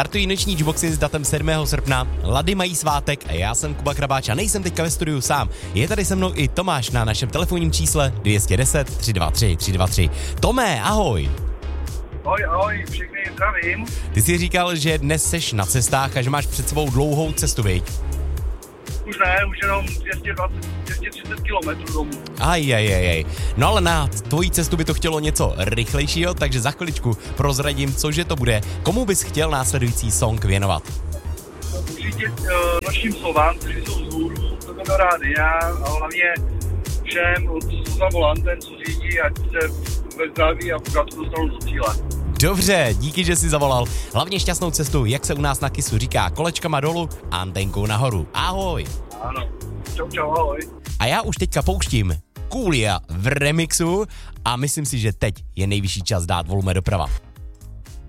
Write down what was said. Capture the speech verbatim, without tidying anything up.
Startují noční Jukeboxy s datem sedmého srpna, Lady mají svátek a já jsem Kuba Krabáč a nejsem teďka ve studiu sám. Je tady se mnou i Tomáš na našem telefonním čísle dvě stě deset tři dva tři tři dva tři. Tomé, ahoj. Ahoj, ahoj, všechny zdravím. Ty jsi říkal, že dnes seš na cestách a že máš před sebou dlouhou cestu, viď? Už ne, už jenom dvě stě dvacet, dvě stě třicet kilometrů domů. Aj, aj, aj, aj. No ale na tvojí cestu by to chtělo něco rychlejšího, takže za chviličku prozradím, cože to bude. Komu bys chtěl následující song věnovat? Určitě uh, nočním slovám, kteří jsou z hůru, do rádia a hlavně všem, co jsou za volantem, co řídí, ať se ve zdraví a v pořádku dostanou do cíle. Dobře, díky, že jsi zavolal. Hlavně šťastnou cestu, jak se u nás na Kissu říká, kolečkama dolů, antenkou nahoru. Ahoj. Ano, čau, čau, ahoj. A já už teďka pouštím Coolio v remixu a myslím si, že teď je nejvyšší čas dát volume doprava.